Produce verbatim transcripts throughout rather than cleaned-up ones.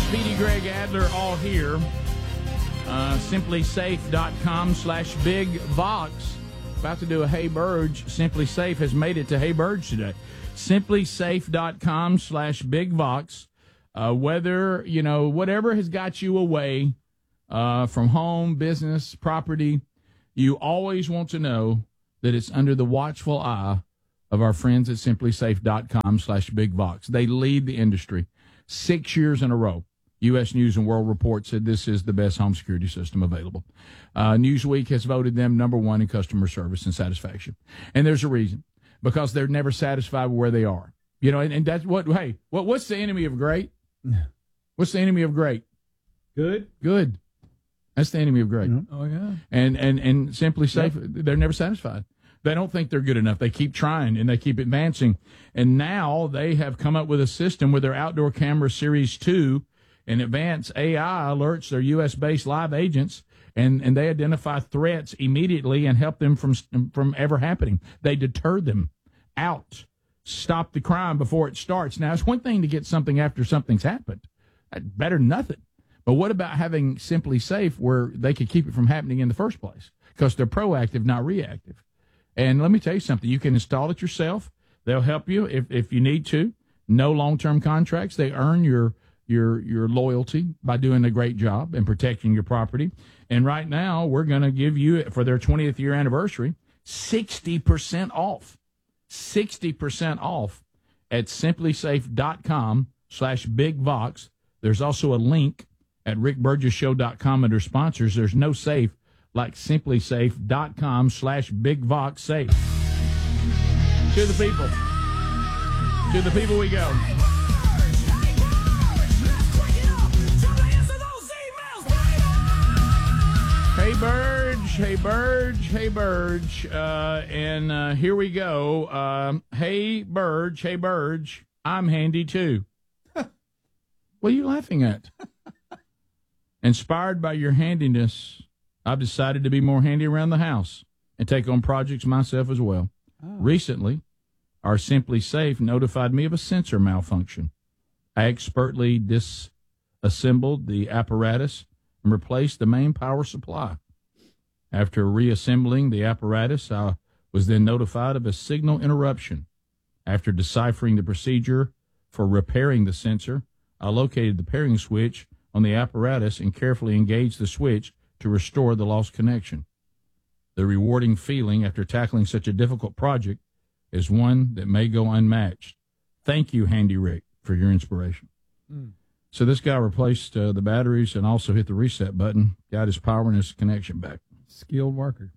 Speedy, Greg Adler, all here. Uh, SimpliSafe.com slash Big Vox. About to do a Hey Burge. Simply Safe has made it to Hey Burge today. SimpliSafe.com slash Big Vox. Uh, whether, you know, whatever has got you away uh, from home, business, property, you always want to know that it's under the watchful eye of our friends at SimpliSafe.com slash Big Vox. They lead the industry. Six years in a row, U S News and World Report said this is the best home security system available. Uh, Newsweek has voted them number one in customer service and satisfaction. And there's a reason. Because they're never satisfied with where they are. You know, and, and that's what, hey, what what's the enemy of great? What's the enemy of great? Good. Good. That's the enemy of great. Mm-hmm. Oh, yeah. And, and, and Simply Safe, yep. They're never satisfied. They don't think they're good enough. They keep trying, and they keep advancing. And now they have come up with a system with their Outdoor Camera Series two and advanced A I alerts their U S-based live agents, and, and they identify threats immediately and help them from from ever happening. They deter them out, stop the crime before it starts. Now, it's one thing to get something after something's happened. That's better than nothing. But what about having Simply Safe where they could keep it from happening in the first place? Because they're proactive, not reactive. And let me tell you something. You can install it yourself. They'll help you if, if you need to. No long-term contracts. They earn your your your loyalty by doing a great job and protecting your property. And right now, we're going to give you, for their twentieth year anniversary, sixty percent off. sixty percent off at SimpliSafe.com slash Big Vox. There's also a link at rick burgess show dot com under sponsors. There's no safe like SimpliSafe.com slash Big Vox Safe. To the people. To the people we go. Hey, Burge. Hey, Burge. Hey, Burge. Uh, and uh, here we go. Um, hey, Burge. Hey, Burge. I'm handy, too. What are you laughing at? Inspired by your handiness, I've decided to be more handy around the house and take on projects myself as well. Oh. Recently, our Simply Safe notified me of a sensor malfunction. I expertly disassembled the apparatus and replaced the main power supply. After reassembling the apparatus, I was then notified of a signal interruption. After deciphering the procedure for repairing the sensor, I located the pairing switch on the apparatus and carefully engaged the switch to restore the lost connection. The rewarding feeling after tackling such a difficult project is one that may go unmatched. Thank you, Handy Rick, for your inspiration. Mm. So this guy replaced uh, the batteries and also hit the reset button, got his power and his connection back. Skilled worker.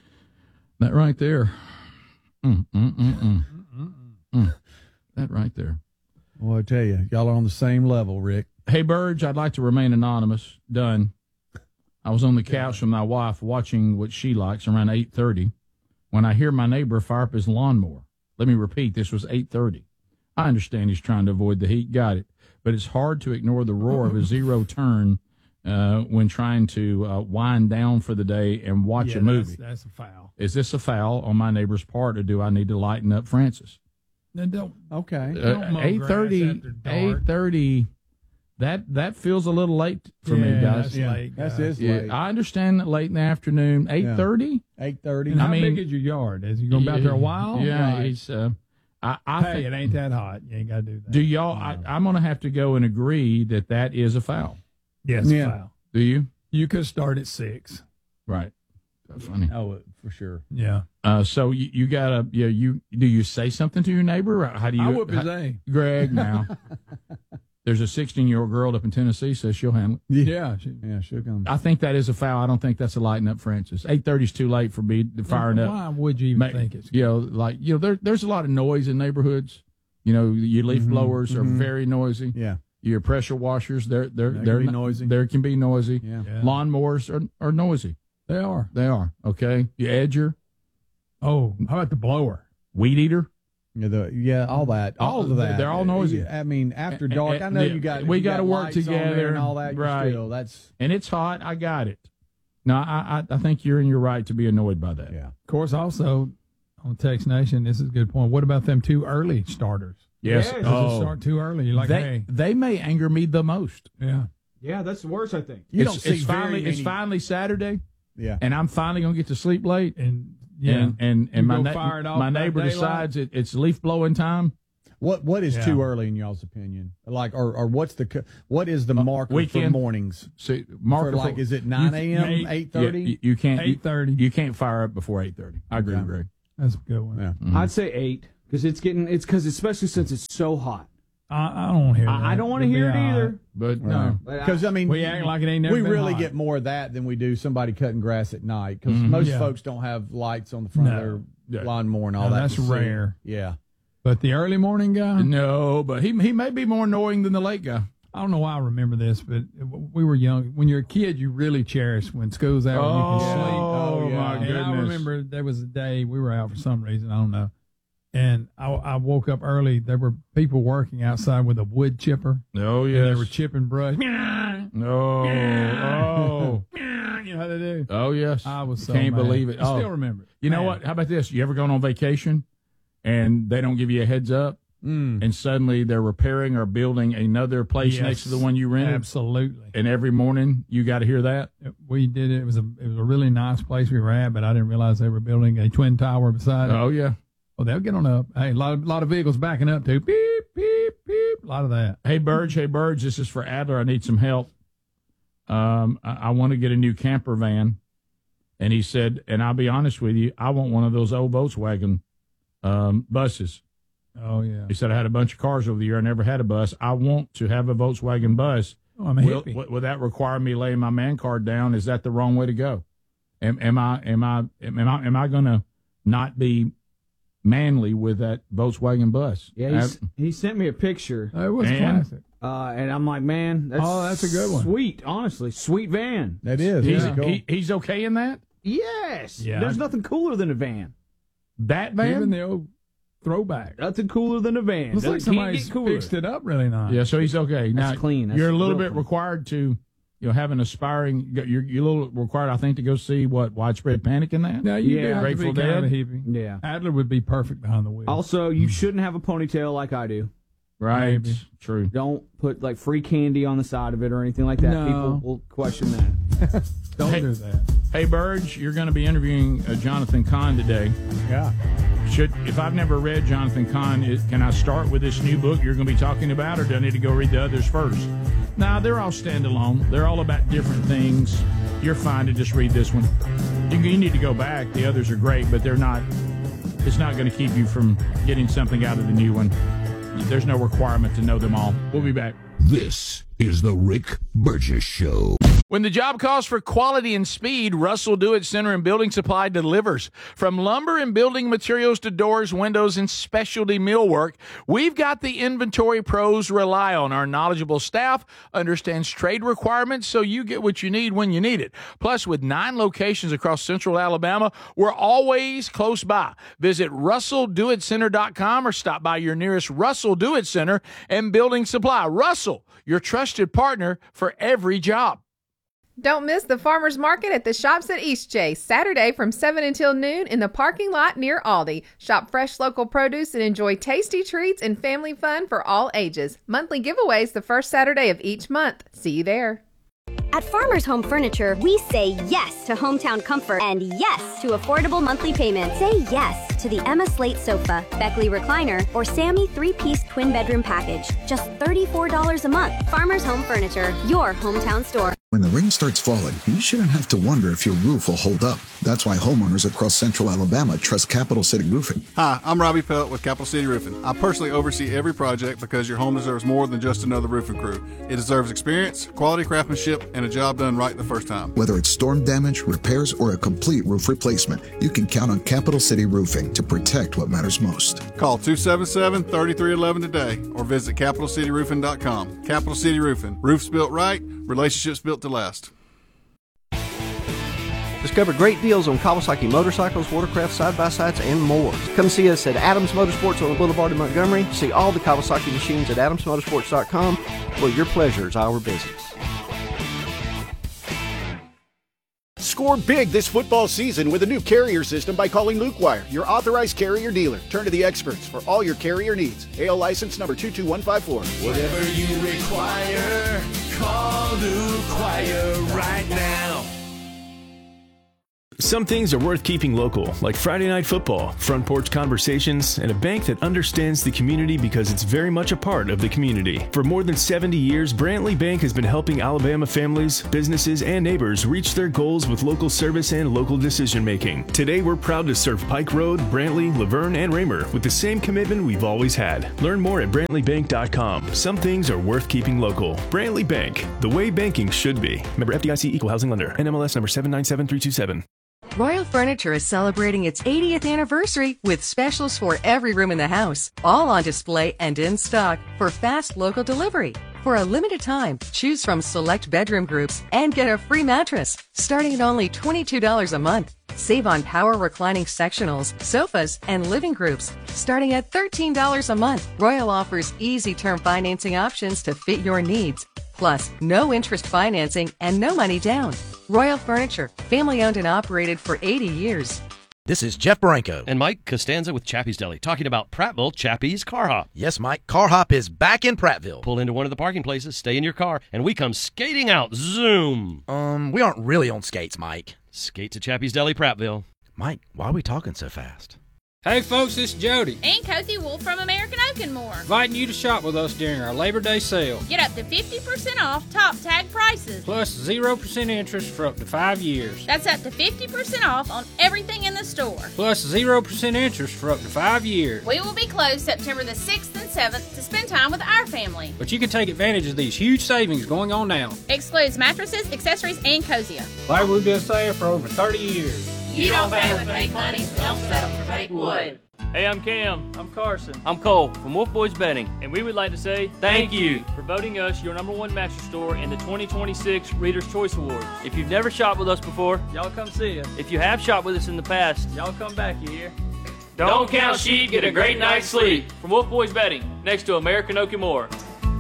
That right there. Mm, mm, mm, mm. mm, mm. That right there. Well, I tell you, y'all are on the same level, Rick. Hey, Burge, I'd like to remain anonymous. Done. I was on the couch with my wife watching what she likes around eight thirty when I hear my neighbor fire up his lawnmower. Let me repeat, this was eight thirty. I understand he's trying to avoid the heat, got it. But it's hard to ignore the roar of a zero turn uh, when trying to uh, wind down for the day and watch yeah, a movie. That's, that's a foul. Is this a foul on my neighbor's part, or do I need to lighten up Francis? No, don't. Okay. Don't Uh, eight thirty, eight thirty. That that feels a little late for yeah, me, guys. That's yeah, late, that's guys. is Yeah, late. I understand that late in the afternoon. Eight thirty. Eight thirty. And I how mean, big is your yard? Is you going to be out there a while? Yeah, Right. it's. Uh, I, I hey, think, it ain't that hot. You ain't got to do that. do y'all? I, I'm going to have to go and agree that that is a foul. Yes, Yeah. foul. Do you? You could start at six. Right. That's funny. Oh, for sure. Yeah. Uh, so you, you gotta. Yeah. You do you say something to your neighbor? Or how do you? I whoop his how, A. Greg, now. There's a sixteen-year-old girl up in Tennessee says she'll handle it. Yeah. She, Yeah, she'll come. I think that is a foul. I don't think that's a lighten up Francis. eight thirty is too late for me to firing up. Why would you even Ma- think it's You know, like, you know, there, there's a lot of noise in neighborhoods. You know, your leaf Mhm, blowers are mhm. very noisy. Yeah. Your pressure washers, they're, they're, They they're can be no- noisy. There can be noisy. Yeah. Yeah. Lawnmowers are, are noisy. They are. They are. Okay. Your edger, Oh, how about the blower? weed eater. Yeah, the, yeah, all that, all of that. They're all noisy. I mean, after And- dark, and- I know yeah, you got. we you gotta got work lights on there together, and all that. right. Still, that's And it's hot. I got it. No, I, I, I think you're in your right to be annoyed by that. yeah. Of course, also on Text Nation, this is a good point. What about them two early starters? Yes. Yes. Does Oh. it start too early? You're like, they, hey, they may anger me the most. yeah. Yeah, that's the worst, I think. You it's, don't see it's very finally it's many- finally Saturday, Yeah. and I'm finally gonna get to sleep late. And yeah, and and, and You my go na- fire it off my about neighbor daylight. decides it, it's leaf blowing time. What what is Yeah. too early in y'all's opinion? Like, or, or what's the co- what is the marker weekend. for mornings? See, For Mark, like, is it nine a.m., eight- eight you, thirty? you, you can't you, eight thirty. you can't fire up before eight thirty. I agree, Okay. with Greg. That's a good one. Yeah. Mhm. I'd say eight because it's getting it's because especially since it's so hot. I, I don't want to hear that. I, I don't want to It'll hear be it all either. right. But no, Because I mean, We act like it ain't never we been really hot. get more of that than we do somebody cutting grass at night. Because Mhm. most Yeah. folks don't have lights on the front No. of Yeah. their lawnmower and all No, that. that's to see. rare. Yeah. But the early morning guy, no, but he he may be more annoying than the late guy. I don't know why I remember this, but we were young. When you're a kid, you really cherish when school's out and you can sleep. Oh, yeah. my And goodness! I remember there was a day we were out for some reason, I don't know. And I, I woke up early. There were people working outside with a wood chipper. Oh And yes. they were chipping brush. No. Oh. You know how they do? Oh yes. I was so Can't mad. believe it. I Oh. still remember it. You know Man. what? How about this? You ever gone on vacation and they don't give you a heads up, Mm. and suddenly they're repairing or building another place Yes. next to the one you rented, Absolutely. and every morning you got to hear that? We did it. It was a it was a really nice place we were at, but I didn't realize they were building a twin tower beside it. Oh yeah. Oh, they'll get on up. Hey, a lot of, lot of vehicles backing up too. Beep, beep, beep. A lot of that. Hey Burge, hey Burge, this is for Adler. I need some help. Um, I, I want to get a new camper van, and he said, and I'll be honest with you, I want one of those old Volkswagen um, buses. Oh, yeah. He said I had a bunch of cars over the year. I never had a bus. I want to have a Volkswagen bus. Oh, I'm a Will, hippie. will, will that require me laying my man card down? Is that the wrong way to go? Am, am I am I am I am I going to not be manly with that Volkswagen bus? Yeah, he's, he sent me a picture, Oh, it was Man. classic. uh, and I'm like, man, that's Oh, that's a good one. Sweet, honestly, sweet van. That is. he's Very cool. he, he's okay in that Yes, Yeah. there's nothing cooler than a van. that van. Even the old throwback. Nothing cooler than a van. Looks like Doesn't- can't somebody's get cooler. fixed it up really nice. Yeah, so he's okay. Now, clean. That's you're a little real bit clean. required to, you know, have an aspiring. You're you're a little required, I think, to go see what Widespread Panic in that. Now, you Yeah. do have to Grateful be kind of a Dead. hippie. Yeah. Adler would be perfect behind the wheel. Also, you shouldn't have a ponytail like I do. Right. Maybe. True. Don't put like free candy on the side of it or anything like that. No. People will question that. Don't Hey. do that. Hey, Burge, you're going to be interviewing uh, Jonathan Kahn today. Yeah. Should if I've never read Jonathan Kahn, is, can I start with this new book you're going to be talking about, or do I need to go read the others first? Nah, they're all standalone. They're all about different things. You're fine to just read this one. You, you need to go back. The others are great, but they're not. It's not going to keep you from getting something out of the new one. There's no requirement to know them all. We'll be back. This is the Rick Burgess Show. When the job calls for quality and speed, Russell Do-It Center and Building Supply delivers. From lumber and building materials to doors, windows, and specialty millwork, we've got the inventory pros rely on. Our knowledgeable staff understands trade requirements, so you get what you need when you need it. Plus, with nine locations across central Alabama, we're always close by. Visit russell do it center dot com or stop by your nearest Russell Do-It Center and Building Supply. Russell, your trusted partner for every job. Don't miss the farmers market at the shops at Eastchase, Saturday from seven until noon in the parking lot near Aldi. Shop fresh local produce and enjoy tasty treats and family fun for all ages. Monthly giveaways the first Saturday of each month. See you there. At Farmers Home Furniture, we say yes to hometown comfort and yes to affordable monthly payments. Say yes to the Emma Slate sofa, Beckley recliner, or Sammy three-piece twin bedroom package. Just thirty-four dollars a month. Farmers Home Furniture, your hometown store. When the rain starts falling, you shouldn't have to wonder if your roof will hold up. That's why homeowners across central Alabama trust Capital City Roofing. Hi, I'm Robbie Pelt with Capital City Roofing. I personally oversee every project because your home deserves more than just another roofing crew. It deserves experience, quality craftsmanship, and a job done right the first time. Whether it's storm damage, repairs, or a complete roof replacement, you can count on Capital City Roofing to protect what matters most. Call two seven seven, three three one one today or visit capital city roofing dot com. Capital City Roofing. Roofs built right, relationships built to last. Discover great deals on Kawasaki motorcycles, watercraft, side-by-sides, and more. Come see us at Adams Motorsports on the Boulevard in Montgomery. See all the Kawasaki machines at adams motorsports dot com, where your pleasure is our business. Score big this football season with a new carrier system by calling Luke Wire, your authorized carrier dealer. Turn to the experts for all your carrier needs. A L license number two two one five four. Whatever you require, call Luke Wire right now. Some things are worth keeping local, like Friday Night Football, front porch conversations, and a bank that understands the community because it's very much a part of the community. For more than seventy years, Brantley Bank has been helping Alabama families, businesses, and neighbors reach their goals with local service and local decision making. Today, we're proud to serve Pike Road, Brantley, Laverne, and Raymer with the same commitment we've always had. Learn more at brantley bank dot com. Some things are worth keeping local. Brantley Bank, the way banking should be. Member F D I C Equal Housing Lender. N M L S number seven nine seven three two seven. Royal Furniture is celebrating its eightieth anniversary with specials for every room in the house, all on display and in stock for fast local delivery. For a limited time, choose from select bedroom groups and get a free mattress, starting at only twenty-two dollars a month. Save on power reclining sectionals, sofas, and living groups, starting at thirteen dollars a month. Royal offers easy term financing options to fit your needs. Plus, no interest financing and no money down. Royal Furniture, family owned and operated for eighty years. This is Jeff Branco. And Mike Costanza with Chappie's Deli, talking about Prattville Chappie's Car Hop. Yes, Mike, Car Hop is back in Prattville. Pull into one of the parking places, stay in your car, and we come skating out. Zoom! Um, we aren't really on skates, Mike. Skate to Chappie's Deli, Prattville. Mike, why are we talking so fast? Hey folks, it's Jody and Cody Wolf from American Oak and More, inviting you to shop with us during our Labor Day sale. Get up to fifty percent off top tag prices. Plus zero percent interest for up to five years. That's up to fifty percent off on everything in the store. Plus zero percent interest for up to five years. We will be closed September the sixth and seventh to spend time with our family. But you can take advantage of these huge savings going on now. Excludes mattresses, accessories, and cozier. Like we've been saying for over thirty years. You don't pay with fake money, don't settle for fake wood. Hey, I'm Cam. I'm Carson. I'm Cole from Wolf Boys Betting, and we would like to say thank you for voting us your number one mattress store in the twenty twenty-six Reader's Choice Awards. If you've never shopped with us before, y'all come see us. If you have shopped with us in the past, y'all come back, you hear? Don't, Don't count sheep, get a great night's sleep. From Wolf Boys Betting, next to American Oak and More.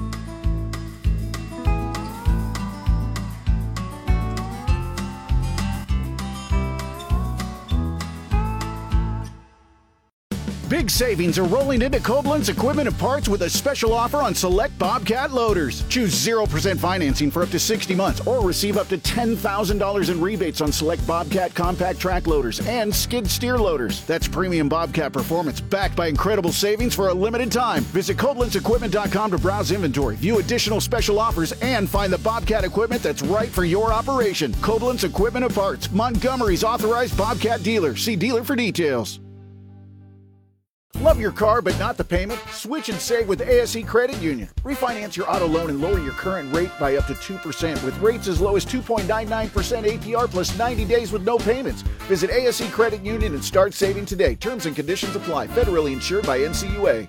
Big savings are rolling into Koblenz Equipment and Parts with a special offer on select Bobcat loaders. Choose zero percent financing for up to sixty months or receive up to ten thousand dollars in rebates on select Bobcat compact track loaders and skid steer loaders. That's premium Bobcat performance backed by incredible savings for a limited time. Visit Koblenz Equipment dot com to browse inventory, view additional special offers, and find the Bobcat equipment that's right for your operation. Koblenz Equipment and Parts, Montgomery's authorized Bobcat dealer. See dealer for details. Love your car but not the payment? Switch and save with A S E Credit Union. Refinance your auto loan and lower your current rate by up to two percent with rates as low as two point nine nine percent A P R plus ninety days with no payments. Visit A S E Credit Union and start saving today. Terms and conditions apply. Federally insured by N C U A.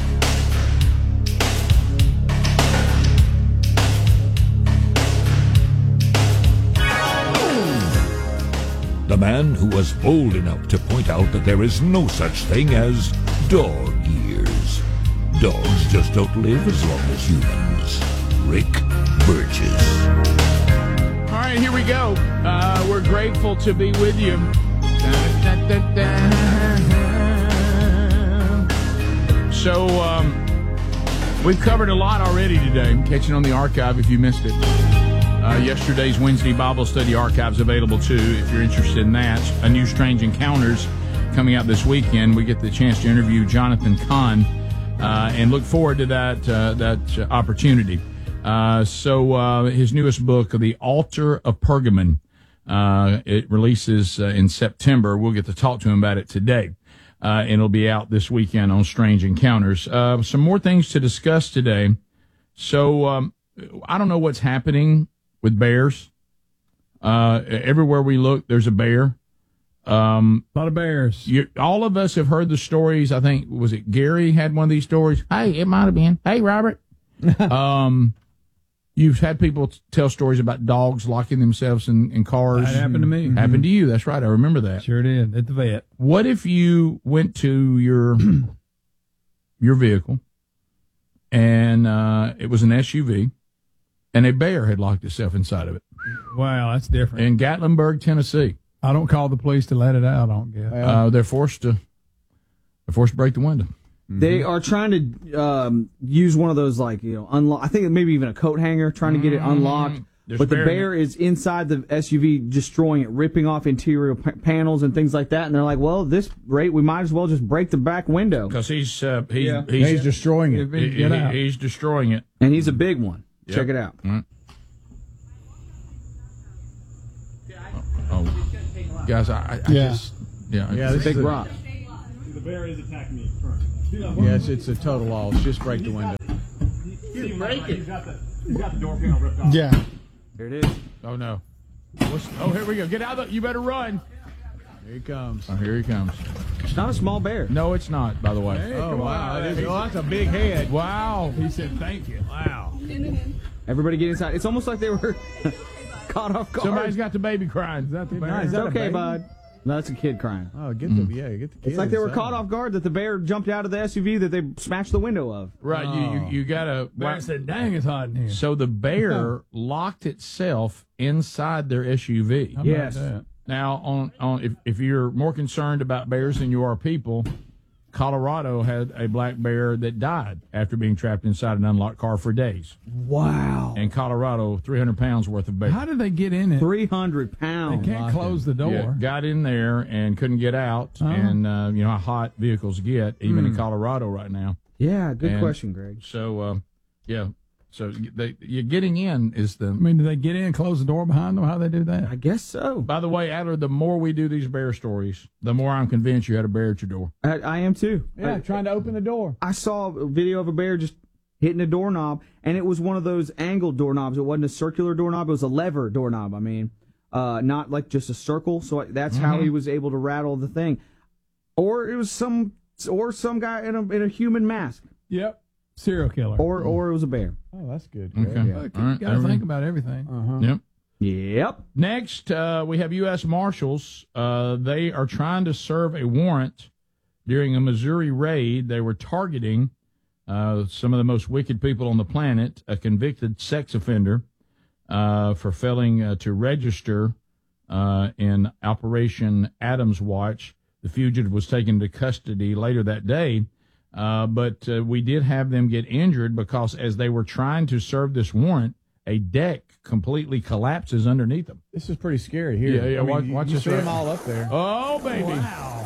The man who was bold enough to point out that there is no such thing as dog years. Dogs just don't live as long as humans. Rick Burgess. All right, here we go. Uh, we're grateful to be with you. Da, da, da, da. So, um, we've covered a lot already today. Catching on the archive if you missed it. Uh, yesterday's Wednesday Bible study archive's available too if you're interested in that. A new Strange Encounters coming out this weekend. We get the chance to interview Jonathan Cahn uh, and look forward to that uh, that opportunity. Uh, so uh, his newest book, The Altar of Pergamon, uh, it releases uh, in September. We'll get to talk to him about it today. Uh, and it'll be out this weekend on Strange Encounters. Uh, some more things to discuss today. So um, I don't know what's happening with bears. Uh, everywhere we look, there's a bear. Um, a lot of bears. You, all of us have heard the stories. I think, was it Gary had one of these stories? Hey, it might have been. Hey, Robert. um, you've had people tell stories about dogs locking themselves in, in cars. That happened to me. Happened mm-hmm. to you. That's right. I remember that. Sure did. At the vet. What if you went to your, your vehicle and, uh, it was an S U V, and a bear had locked itself inside of it? Wow, that's different. In Gatlinburg, Tennessee. I don't call the police to let it out, I don't guess. Uh, they're forced to they're forced to break the window. They are trying to um, use one of those, like, you know, unlock. I think maybe even a coat hanger, trying to get it unlocked. There's but the bear bear is inside the S U V, destroying it, ripping off interior pa- panels and things like that. And they're like, well, at this rate, we might as well just break the back window. Because he's, uh, he's, Yeah. he's, He's destroying it. he- Get he- out. he's destroying it. And he's a big one. Yep. Check it out. Mm. Oh, guys, I, I Yeah. just yeah, Yeah, It's this a big is a- rock. The bear is attacking me first. Yes, it's a total loss. Just break the window. He's break it. He's got the, he's got the door panel ripped off. Yeah. Here it is. Oh no! What's, oh, here we go. Get out of the. You better run. Here he comes. Oh, here he comes. It's not a small bear. No, it's not. By the way. Hey, Oh come wow! on. That is, oh, that's a big head. Wow. He said thank you. Wow. Everybody get inside. It's almost like they were caught off guard. Somebody's got the baby crying. Is that the bear? Nice. It's that a okay, baby? bud. No, that's a kid crying. Oh, get the yeah, get the. Kid It's like they were inside. caught off guard that the bear jumped out of the S U V that they smashed the window of. Right. You you, you gotta. Bear said, dang, it's hot in here. So the bear locked itself inside their S U V. How about Yes. that? Now, on on if if you're more concerned about bears than you are people, Colorado had a black bear that died after being trapped inside an unlocked car for days. Wow. In Colorado, three hundred pounds worth of bear. How did they get in it? three hundred They pounds. can't close the door. Yeah, got in there and couldn't get out, Uh-huh. and uh, you know how hot vehicles get, even in Colorado right now. Yeah, good And question, Greg. So, uh, yeah, so they, you getting in is the. I mean, do they get in and close the door behind them? How do they do that? I guess so. By the way, Adler, the more we do these bear stories, the more I'm convinced you had a bear at your door. I, I am too. Yeah, I, trying to open the door. I saw a video of a bear just hitting a doorknob, and it was one of those angled doorknobs. It wasn't a circular doorknob; it was a lever doorknob. I mean, uh, not like just a circle. So that's how he was able to rattle the thing. Or it was some, or some guy in a in a human mask, Yep. Serial killer. or or it was a bear. Oh, that's good. Okay. Greg. Look, All you right, got to every- think about everything. Uh-huh. Yep. Yep. Next, uh, we have U S Marshals. Uh, they are trying to serve a warrant during a Missouri raid. They were targeting uh, some of the most wicked people on the planet, a convicted sex offender, uh, for failing uh, to register uh, in Operation Adams Watch. The fugitive was taken to custody later that day, uh, but uh, we did have them get injured because as they were trying to serve this warrant, a deck completely collapses underneath them. This is pretty scary here. Yeah, yeah, I mean, watch- you, watch you this see right- them all up there. Oh, baby. Wow.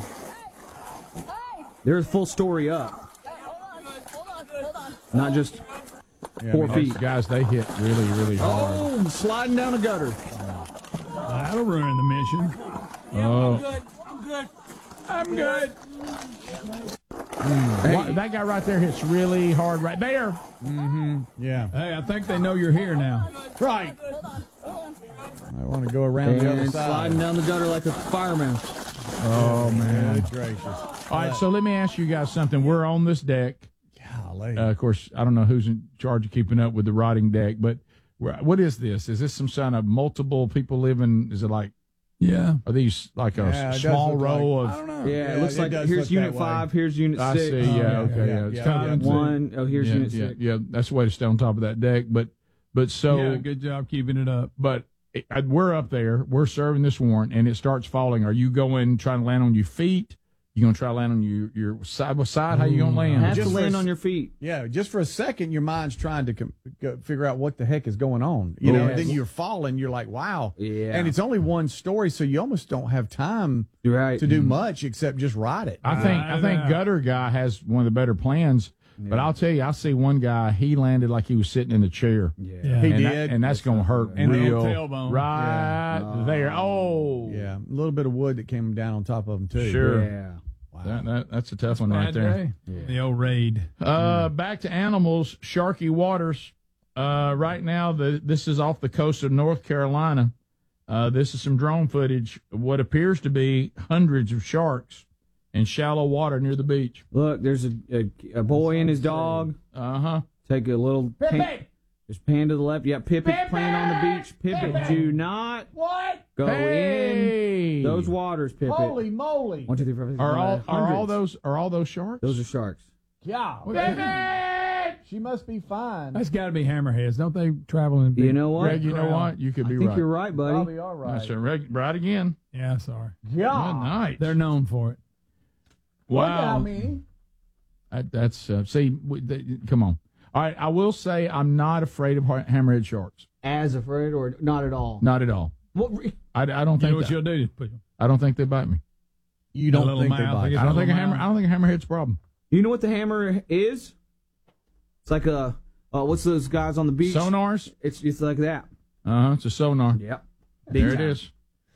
There's full story up, not just Yeah, four I mean, feet. Guys, they hit really, really hard. Oh, sliding down a gutter. That'll ruin the mission. Oh. I'm good. Wha- That guy right there hits really hard right there. Mm-hmm. Yeah. Hey, I think they know you're here now. Right. I want to go around the other And side. sliding down the gutter like a fireman. Oh, man. Good gracious. All right, so let me ask you guys something. We're on this deck. Golly. Uh, of course, I don't know who's in charge of keeping up with the rotting deck, but we're- what is this? Is this some kind of multiple people living? Is it like, Yeah. are these like a Yeah, it s- does small look row like- of? I don't know. Yeah, it looks like does here's look unit that way. five, here's unit I six. see. Yeah. yeah, Okay. yeah, Yeah. yeah, It's yeah. kind of One, oh, here's yeah, unit yeah, six. yeah. That's the way to stay on top of that deck. But, but so. yeah, good job keeping it up. But it, uh, we're up there. We're serving this warrant, and it starts falling. Are you going trying to land on your feet? You gonna try to land on your, your side by side? How you gonna land? Have Just to for land a- on your feet. Yeah, just for a second, your mind's trying to com- go, figure out what the heck is going on. You know, Yes. then you're falling. You're like, wow. Yeah. And it's only one story, so you almost don't have time You're right. to do much except just ride it. I think I think know. Gutter Guy has one of the better plans. But I'll tell you, I see one guy. He landed like he was sitting in a chair. Yeah. Yeah. He and did. that, and that's gonna hurt And the real tailbone. right Yeah. there. Oh, Yeah, a little bit of wood that came down on top of them too. Sure. Yeah. That, that, that's a tough one right Bad there. day. The old raid. Uh, back to animals, Sharky Waters. Uh, right now, the, this is off the coast of North Carolina. Uh, this is some drone footage of what appears to be hundreds of sharks in shallow water near the beach. Look, there's a, a, a boy and his dog. Uh huh. Take a little pan, just pan to the left. Yeah, Pippi playing on the beach. Pippi, do not What? go Hey! in those waters, Pippi. moly! One, two, three, four, five, six, Are all seven, are all hundreds. those are all those sharks? Those are sharks. Yeah. Pivot! She must be fine. That's got to be hammerheads. Don't they travel in big You know what? Greg, you know what? You could be I think right. you're right, buddy. Probably all right. That's a reg- right again. Yeah, sorry. Yeah. Good night. They're known for it. Wow. I mean, That, that's uh, see. We, they, come on. All right. I will say I'm not afraid of ha- hammerhead sharks. As afraid or not at all? Not at all. What re- I, I don't You think know what that- you'll do? Put them- I don't think they bite me. you A don't little think they mouth, I bite. guess. I don't a think a little hammer. mouth. I don't think a hammerhead's a problem. You know what the hammer is? It's like a uh, what's those guys on the beach? Sonars. It's it's like that. Uh huh. It's a sonar. Yep. There Big it time. is.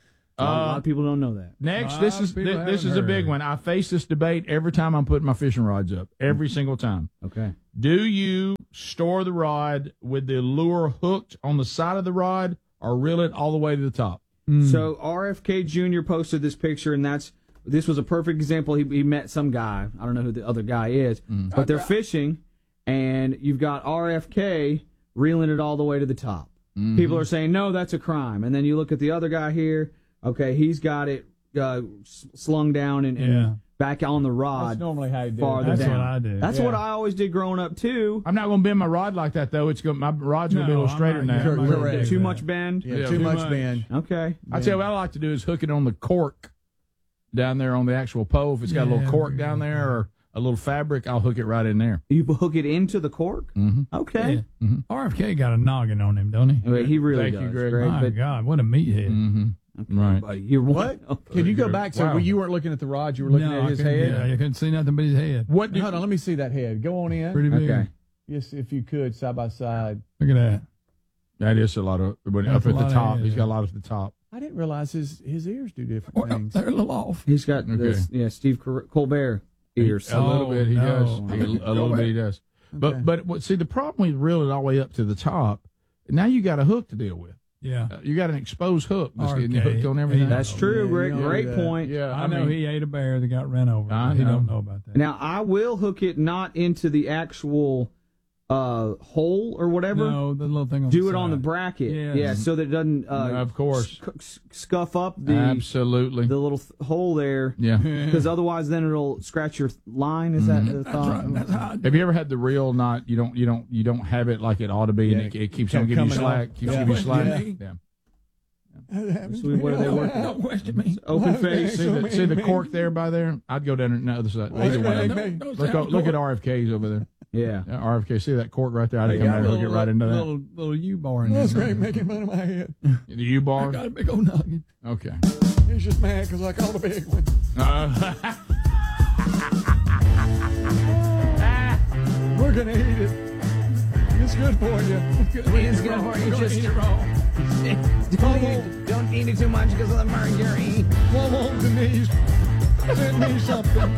A lot, a lot Uh, of people don't know that. Next, A this lot is of people thi- this haven't is a big heard. one. I face this debate every time I'm putting my fishing rods up. Every single time. Okay. Do you store the rod with the lure hooked on the side of the rod, or reel it all the way to the top? So R F K Junior posted this picture, and that's this was a perfect example. He, he met some guy. I don't know who the other guy is, but they're fishing, and you've got R F K reeling it all the way to the top. Mm-hmm. People are saying, no, that's a crime. And then you look at the other guy here. Okay, he's got it uh, s- slung down and, and Yeah. back on the rod. That's normally how you do it. farther That's down. what I do. That's Yeah. what I always did growing up too. I'm not going to bend my rod like that though. It's going my rod's going to be a No, little I'm straighter not- than I'm that. not gonna do Too that. much bend. Yeah, Yeah, too, too much, much. bend. Okay. I tell you what I like to do is hook it on the cork down there on the actual pole. If it's got a little Yeah. cork down there or a little fabric, I'll hook it right in there. You hook it into the cork. Mm-hmm. Okay. R F K got a noggin on him, don't he? Wait, he really Thank does. you, Greg. Greg, My but- God, what a meathead. Mm-hmm. Right. Buddy, you're What? one- Can you go back? So Wow. when you weren't looking at the rod, you were looking No, at I his couldn't- head. Yeah, you couldn't see nothing but his head. What? Do, Hold on, let me see that head. Go on in. Pretty big. Okay. Yes, if you could, side by side. Look at that. that is a lot of. But That's up a at the lot of top, hair, he's yeah. got a lot at the top. I didn't realize his his ears do different Well, things. they're a little off. He's got Okay. this, yeah, Steve Col- Colbert ears. A little Oh, bit, he no. does. He- a little bit, he does. Okay. But but what, see, the problem with reeling it all the way up to the top. Now you got a hook to deal with. Yeah. Uh, you got an exposed hook that's getting Okay. hooked on everything. That's true, Yeah, Greg. you know Great that. point. Yeah, I, I, know mean, he ate a bear that got ran over. I He know. don't know about that. Now I will hook it not into the actual uh, hole or whatever. No, the little thing on Do the it on the side. bracket. Yes. Yeah, so that it doesn't uh, of course, sc- scuff up the absolutely. the little th- hole there. Yeah. Because otherwise, then it'll scratch your line. Is that the That's thought? right. That's how I do Have you ever had the reel not? You don't. You don't. You don't have it like it ought to be, and Yeah, it, it keeps kept on giving you coming slack. off. Keeps Yeah. giving you slack. Yeah. Yeah. So what are they working? Don't question me. Open face. See the, see the cork there by there? I'd go down on the other side. Either one. of them. Don't- don't Look, sound look at cork. R F K's over there. Yeah. Yeah, R F K. See that cork right there? I'd They come got there a and hook it little, right into that. little, little U-bar in That's there. great, making fun of my head. The U I bar. got a big old noggin. Okay. He's just mad because I called a big one. Uh, We're gonna eat it. It's good for you. It's good for you. Just eat it raw. Don't eat, don't eat it too much because of the mercury. Come on, Denise. Send me something.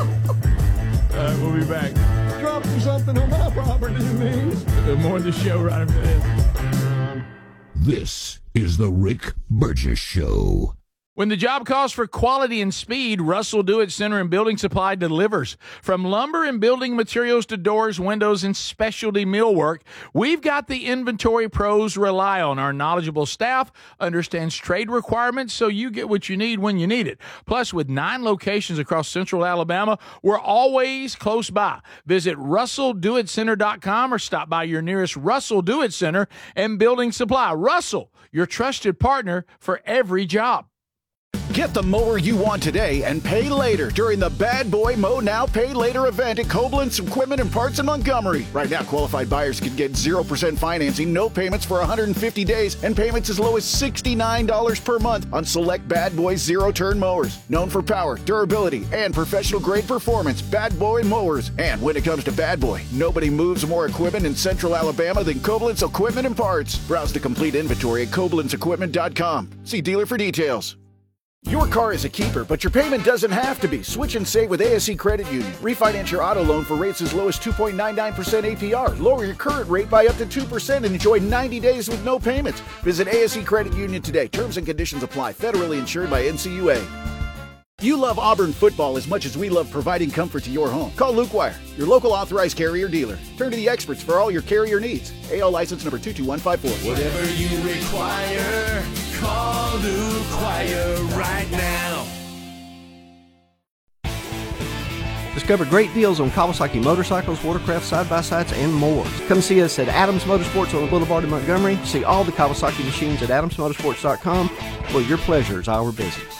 uh, we'll be back. Drop something on my property, Denise. Uh, More of the show right after this. This is the Rick Burgess Show. When the job calls for quality and speed, Russell Do-It Center and Building Supply delivers. From lumber and building materials to doors, windows, and specialty millwork, we've got the inventory pros rely on. Our knowledgeable staff understands trade requirements, so you get what you need when you need it. Plus, with nine locations across central Alabama, we're always close by. Visit russell do it center dot com or stop by your nearest Russell Do-It Center and Building Supply. Russell, your trusted partner for every job. Get the mower you want today and pay later during the Bad Boy Mow Now Pay Later event at Koblenz Equipment and Parts in Montgomery. Right now, qualified buyers can get zero percent financing, no payments for one hundred fifty days, and payments as low as sixty-nine dollars per month on select Bad Boy zero-turn mowers. Known for power, durability, and professional-grade performance, Bad Boy Mowers. And when it comes to Bad Boy, nobody moves more equipment in central Alabama than Koblenz Equipment and Parts. Browse the complete inventory at koblenz equipment dot com. See dealer for details. Your car is a keeper, but your payment doesn't have to be. Switch and save with A S E Credit Union. Refinance your auto loan for rates as low as two point nine nine percent A P R. Lower your current rate by up to two percent and enjoy ninety days with no payments. Visit A S E Credit Union today. Terms and conditions apply. Federally insured by N C U A. You love Auburn football as much as we love providing comfort to your home. Call Luke Wire, your local authorized carrier dealer. Turn to the experts for all your carrier needs. A L license number two two one five four. Whatever you require, call Luke Wire right now. Discover great deals on Kawasaki motorcycles, watercraft, side-by-sides, and more. Come see us at Adams Motorsports on the Boulevard in Montgomery. See all the Kawasaki machines at adams motorsports dot com. Well, your pleasure is our business.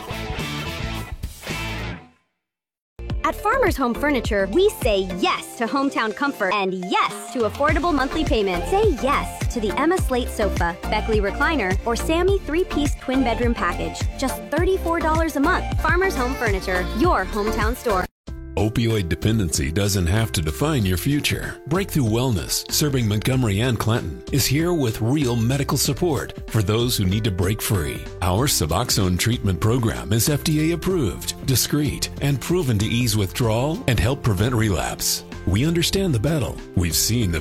At Farmers Home Furniture, we say yes to hometown comfort and yes to affordable monthly payments. Say yes to the Emma Slate sofa, Beckley recliner, or Sammy three-piece twin bedroom package. Just thirty-four dollars a month. Farmers Home Furniture, your hometown store. Opioid dependency doesn't have to define your future. Breakthrough Wellness, serving Montgomery and Clinton, is here with real medical support for those who need to break free. Our Suboxone treatment program is F D A approved, discreet, and proven to ease withdrawal and help prevent relapse. We understand the battle. We've seen the